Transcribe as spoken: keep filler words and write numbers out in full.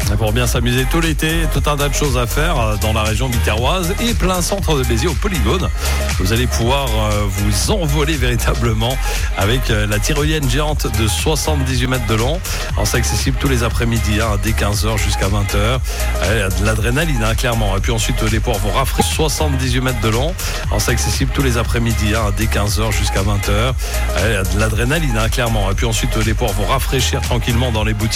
Pour bien s'amuser tout l'été, tout un tas de choses à faire dans la région biterroise et plein centre de Béziers au Polygone. Vous allez pouvoir vous envoler véritablement avec la tyrolienne géante de soixante-dix-huit mètres de long. Alors c'est accessible tous les après-midi, hein, dès quinze heures jusqu'à vingt heures. De l'adrénaline, hein, clairement. Et puis ensuite, les ports vont rafraîchir soixante-dix-huit mètres de long. Alors c'est accessible tous les après-midi, hein, dès quinze heures jusqu'à vingt heures. De l'adrénaline, hein, clairement. Et puis ensuite, les ports vont rafraîchir tranquillement dans les boutiques.